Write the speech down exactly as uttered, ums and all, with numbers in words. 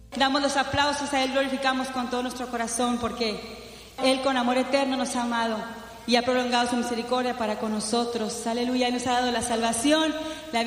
Damos los aplausos a Él, glorificamos con todo nuestro corazón porque Él con amor eterno nos ha amado y ha prolongado su misericordia para con nosotros. Aleluya, y nos ha dado la salvación, la